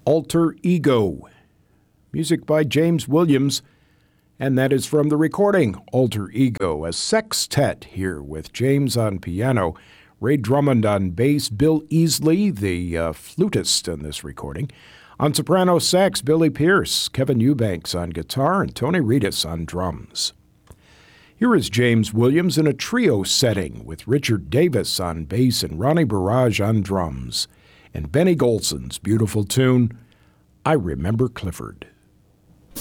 Alter Ego. Music by James Williams, and that is from the recording Alter Ego, a sextet here with James on piano, Ray Drummond on bass, Bill Easley, the flutist in this recording. On soprano sax, Billy Pierce, Kevin Eubanks on guitar, and Tony Reedus on drums. Here is James Williams in a trio setting with Richard Davis on bass and Ronnie Barrage on drums, and Benny Golson's beautiful tune, I Remember Clifford.